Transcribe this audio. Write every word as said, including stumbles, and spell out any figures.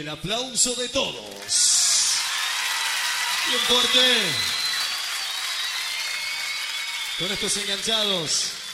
el aplauso de todos. Bien fuerte. Con estos enganchados.